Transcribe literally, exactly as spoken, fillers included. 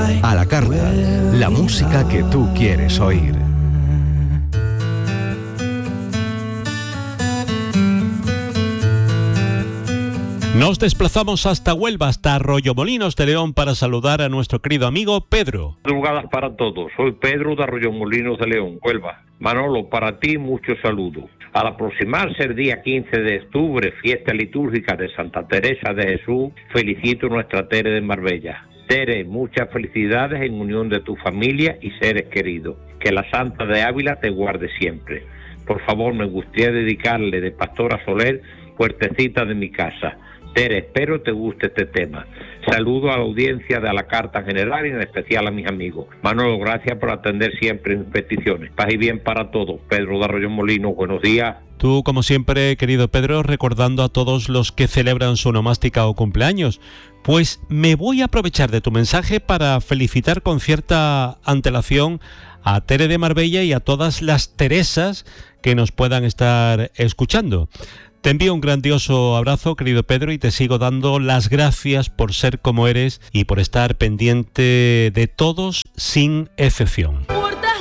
A la carta, la música que tú quieres oír. Nos desplazamos hasta Huelva, hasta Arroyomolinos de León, para saludar a nuestro querido amigo Pedro. Madrugadas para todos, soy Pedro de Arroyomolinos de León, Huelva. Manolo, para ti muchos saludos. Al aproximarse el día quince de octubre, fiesta litúrgica de Santa Teresa de Jesús, felicito a nuestra Tere de Marbella. Tere, muchas felicidades en unión de tu familia y seres queridos. Que la Santa de Ávila te guarde siempre. Por favor, me gustaría dedicarle de Pastora Soler, Puertecita de mi casa. Tere, espero te guste este tema. Saludo a la audiencia de A la Carta en general y en especial a mis amigos. Manolo, gracias por atender siempre mis peticiones. Paz y bien para todos. Pedro de Arroyomolinos, buenos días. Tú, como siempre, querido Pedro, recordando a todos los que celebran su onomástica o cumpleaños. Pues me voy a aprovechar de tu mensaje para felicitar con cierta antelación a Tere de Marbella y a todas las Teresas que nos puedan estar escuchando. Te envío un grandioso abrazo, querido Pedro, y te sigo dando las gracias por ser como eres y por estar pendiente de todos sin excepción.